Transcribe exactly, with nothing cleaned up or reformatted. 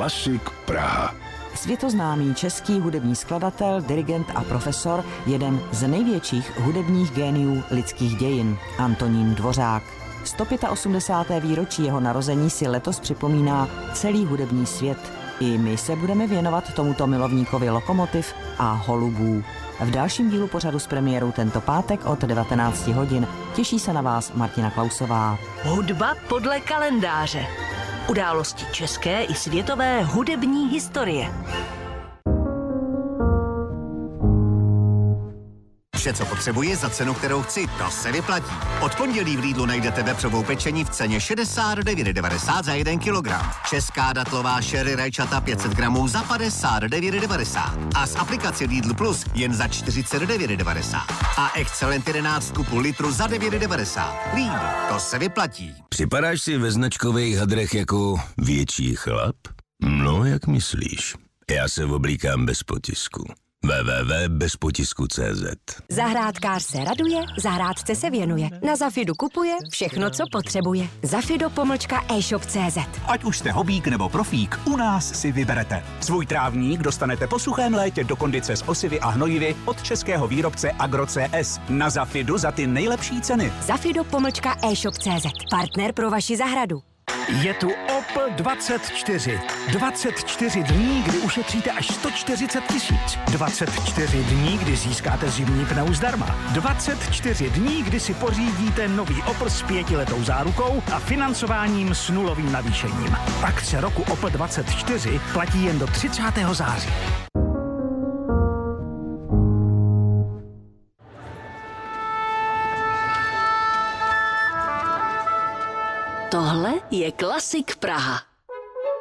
Klasik Praha. Světoznámý český hudební skladatel, dirigent a profesor, jeden z největších hudebních géniů lidských dějin, Antonín Dvořák. sto osmdesáté pátého výročí jeho narození si letos připomíná celý hudební svět. I my se budeme věnovat tomuto milovníkovi lokomotiv a holubů. V dalším dílu pořadu s premiérou tento pátek od devatenácti hodin. Těší se na vás Martina Klausová. Hudba podle kalendáře. Události české i světové hudební historie. Vše, co potřebuji za cenu, kterou chci, to se vyplatí. Od pondělí v Lidlu najdete vepřovou pečení v ceně šedesát devět devadesát za jeden kilogram. Česká datlová sherry rajčata pět set gramů za padesát devět devadesát. A z aplikace Lidl Plus jen za čtyřicet devět devadesát. A Excellent jedenáct půl litru za devět devadesát. Lidl, to se vyplatí. Připadáš si ve značkových hadrech jako větší chlap? No, jak myslíš? Já se oblíkám bez potisku. w w w tečka bez potisku tečka cé zet. Zahrádkář se raduje, zahrádce se věnuje. Na Zafidu kupuje všechno, co potřebuje. Zafido pomlčka e-shop tečka cé zet. Ať už jste hobík nebo profík, u nás si vyberete. Svůj trávník dostanete po suchém létě do kondice s osivy a hnojivy od českého výrobce Agro C S. Na Zafidu za ty nejlepší ceny. Zafido pomlčka e-shop tečka cé zet. Partner pro vaši zahradu. Je tu Opel dvacet čtyři. dvacet čtyři dní, kdy ušetříte až sto čtyřicet tisíc. dvacet čtyři dní, kdy získáte zimní pneu zdarma. dvacet čtyři dní, kdy si pořídíte nový Opel s pětiletou zárukou a financováním s nulovým navýšením. Akce roku Opel dvacet čtyři platí jen do třicátého září. Tohle je Klasik Praha.